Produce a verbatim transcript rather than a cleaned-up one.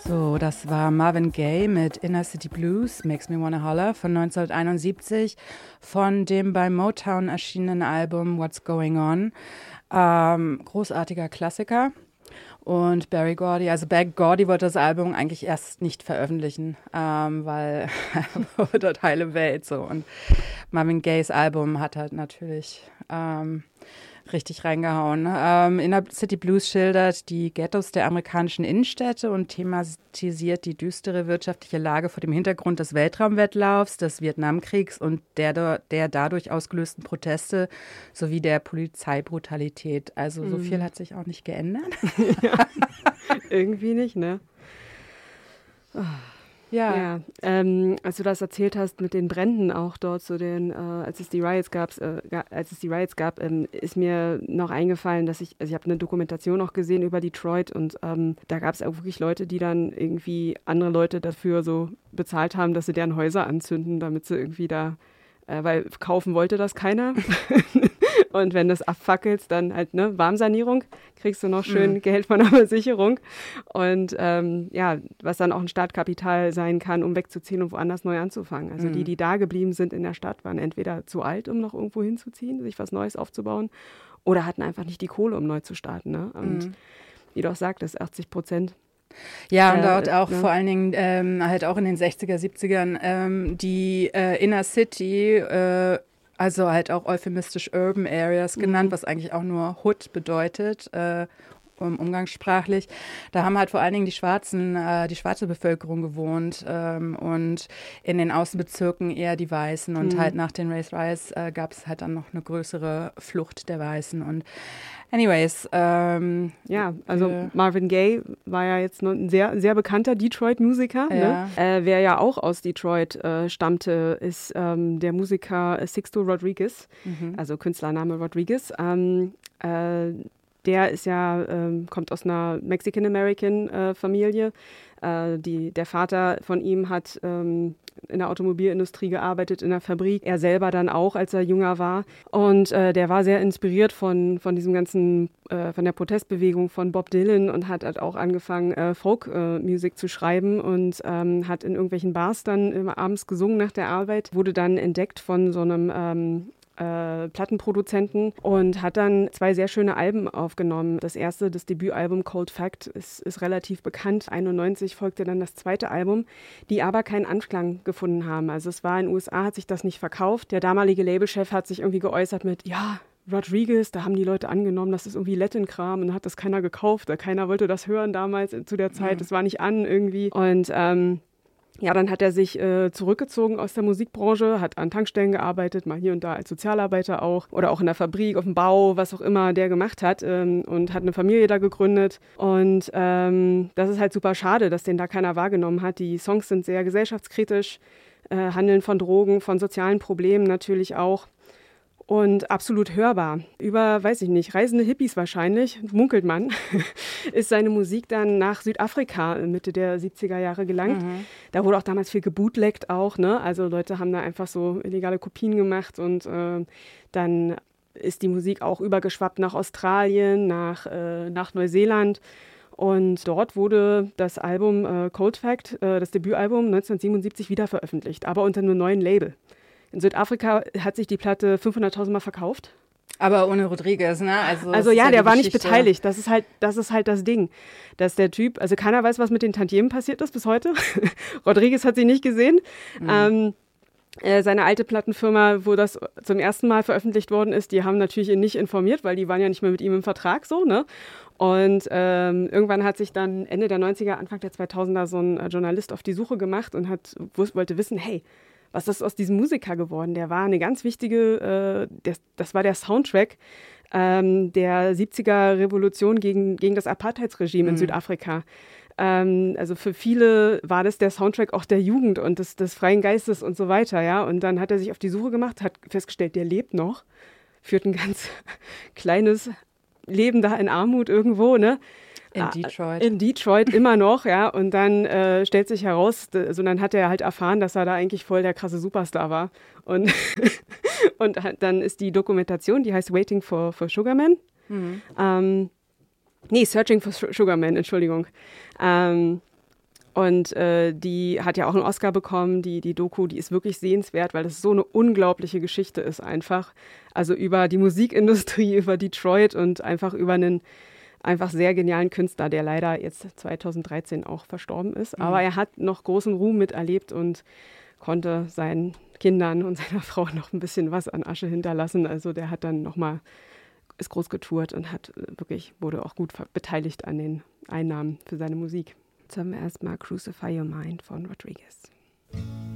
So, das war Marvin Gaye mit Inner City Blues, Makes Me Wanna Holler von neunzehnhunderteinundsiebzig von dem bei Motown erschienenen Album What's Going On. Ähm, großartiger Klassiker. Und Berry Gordy, also Berry Gordy wollte das Album eigentlich erst nicht veröffentlichen, ähm, weil dort heile Welt so. Und Marvin Gayes Album hat halt natürlich ähm, richtig reingehauen. Ähm, Inner City Blues schildert die Ghettos der amerikanischen Innenstädte und thematisiert die düstere wirtschaftliche Lage vor dem Hintergrund des Weltraumwettlaufs, des Vietnamkriegs und der, der dadurch ausgelösten Proteste sowie der Polizeibrutalität. Also so viel hat sich auch nicht geändert. Ja, irgendwie nicht, ne? Oh. Ja, ja ähm, als du das erzählt hast mit den Bränden auch dort, so den, äh, als es die Riots gab, äh, als es die Riots gab, ähm, ist mir noch eingefallen, dass ich, also ich habe eine Dokumentation auch gesehen über Detroit und ähm, da gab es auch wirklich Leute, die dann irgendwie andere Leute dafür so bezahlt haben, dass sie deren Häuser anzünden, damit sie irgendwie da, äh, weil kaufen wollte das keiner. Und wenn du es abfackelst, dann halt, ne, Warmsanierung, kriegst du noch schön mhm. Geld von der Versicherung. Und ähm, ja, was dann auch ein Startkapital sein kann, um wegzuziehen und woanders neu anzufangen. Also mhm. die, die da geblieben sind in der Stadt, waren entweder zu alt, um noch irgendwo hinzuziehen, sich was Neues aufzubauen, oder hatten einfach nicht die Kohle, um neu zu starten. Ne? Und mhm. wie du auch sagtest, achtzig Prozent. Ja, und dort auch ne? vor allen Dingen ähm, halt auch in den sechziger, siebzigern ähm, die äh, Inner City, äh, also halt auch euphemistisch Urban Areas genannt, mhm. was eigentlich auch nur Hood bedeutet, äh, um, umgangssprachlich. Da haben halt vor allen Dingen die Schwarzen, äh, die schwarze Bevölkerung gewohnt ähm, und in den Außenbezirken eher die Weißen. Und mhm. halt nach den Race Riots äh, gab es halt dann noch eine größere Flucht der Weißen. Und anyways. Ähm, ja, also äh, Marvin Gaye war ja jetzt ein sehr, sehr bekannter Detroit-Musiker. Ja. Ne? Äh, wer ja auch aus Detroit äh, stammte, ist ähm, der Musiker Sixto Rodriguez, mhm. also Künstlername Rodriguez. Ähm, äh, der ist ja, ähm, kommt aus einer Mexican-American-Familie. Äh, die, der Vater von ihm hat ähm, in der Automobilindustrie gearbeitet, in der Fabrik. Er selber dann auch, als er jünger war. Und äh, der war sehr inspiriert von, von diesem ganzen, äh, von der Protestbewegung von Bob Dylan und hat halt auch angefangen, äh, Folk-Musik äh, zu schreiben und ähm, hat in irgendwelchen Bars dann immer abends gesungen nach der Arbeit. Wurde dann entdeckt von so einem ähm, Äh, Plattenproduzenten und hat dann zwei sehr schöne Alben aufgenommen. Das erste, das Debütalbum Cold Fact, ist, ist relativ bekannt. einundneunzig folgte dann das zweite Album, die aber keinen Anklang gefunden haben. Also es war in den U S A, hat sich das nicht verkauft. Der damalige Labelchef hat sich irgendwie geäußert mit, ja, Rodriguez, da haben die Leute angenommen, das ist irgendwie Latin-Kram und hat das keiner gekauft. Keiner wollte das hören damals zu der Zeit. Es mhm. war nicht an irgendwie. Und ähm, ja, dann hat er sich äh, zurückgezogen aus der Musikbranche, hat an Tankstellen gearbeitet, mal hier und da als Sozialarbeiter auch oder auch in der Fabrik, auf dem Bau, was auch immer der gemacht hat ähm, und hat eine Familie da gegründet. Und ähm, das ist halt super schade, dass den da keiner wahrgenommen hat. Die Songs sind sehr gesellschaftskritisch, äh, handeln von Drogen, von sozialen Problemen natürlich auch. Und absolut hörbar. Über, weiß ich nicht, reisende Hippies wahrscheinlich, munkelt man, ist seine Musik dann nach Südafrika Mitte der siebziger Jahre gelangt. Mhm. Da wurde auch damals viel gebootlegt auch, ne? Also Leute haben da einfach so illegale Kopien gemacht und äh, dann ist die Musik auch übergeschwappt nach Australien, nach, äh, nach Neuseeland. Und dort wurde das Album äh, Cold Fact, äh, das Debütalbum neunzehnhundertsiebenundsiebzig wieder veröffentlicht, aber unter einem neuen Label. In Südafrika hat sich die Platte fünfhunderttausend Mal verkauft. Aber ohne Rodriguez, ne? Also, also ja, der war nicht beteiligt. Das ist halt, das ist halt das Ding. Dass der Typ, also keiner weiß, was mit den Tantiemen passiert ist bis heute. Rodriguez hat sie nicht gesehen. Mhm. Ähm, äh, seine alte Plattenfirma, wo das zum ersten Mal veröffentlicht worden ist, die haben natürlich ihn nicht informiert, weil die waren ja nicht mehr mit ihm im Vertrag so, ne? Und ähm, irgendwann hat sich dann Ende der neunziger, Anfang der zweitausender so ein äh, Journalist auf die Suche gemacht und hat, wollte wissen, hey, was ist aus diesem Musiker geworden? Der war eine ganz wichtige, äh, der, das war der Soundtrack ähm, der siebziger Revolution gegen, gegen das Apartheidsregime mhm. in Südafrika. Ähm, also für viele war das der Soundtrack auch der Jugend und des, des freien Geistes und so weiter. Ja? Und dann hat er sich auf die Suche gemacht, hat festgestellt, der lebt noch, führt ein ganz kleines Leben da in Armut irgendwo, ne? In Detroit. In Detroit immer noch, ja. Und dann äh, stellt sich heraus, also dann hat er halt erfahren, dass er da eigentlich voll der krasse Superstar war. Und, und dann ist die Dokumentation, die heißt Waiting for, for Sugar Man. Mhm. Ähm, nee, Searching for Sugar Man, Entschuldigung. Ähm, Und äh, die hat ja auch einen Oscar bekommen, die, die Doku, die ist wirklich sehenswert, weil das so eine unglaubliche Geschichte ist einfach. Also über die Musikindustrie, über Detroit und einfach über einen einfach sehr genialen Künstler, der leider jetzt zweitausenddreizehn auch verstorben ist. Mhm. Aber er hat noch großen Ruhm miterlebt und konnte seinen Kindern und seiner Frau noch ein bisschen was an Asche hinterlassen. Also der hat dann nochmal, ist groß getourt und hat wirklich, wurde auch gut beteiligt an den Einnahmen für seine Musik. Zum ersten Mal Crucify Your Mind von Rodriguez.